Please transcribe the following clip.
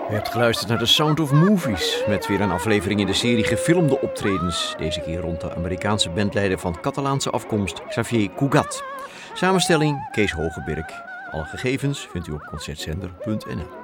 U hebt geluisterd naar The Sound of Movies, met weer een aflevering in de serie gefilmde optredens. Deze keer rond de Amerikaanse bandleider van Catalaanse afkomst, Xavier Cugat. Samenstelling Kees Hogeberg. Alle gegevens vindt u op concertzender.nl.